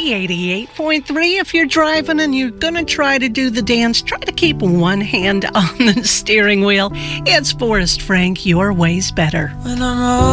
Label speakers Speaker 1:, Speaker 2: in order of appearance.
Speaker 1: 88.3. If you're driving and you're going to try to do the dance, try to keep one hand on the steering wheel. It's Forrest Frank, Your Way's Better.
Speaker 2: When I'm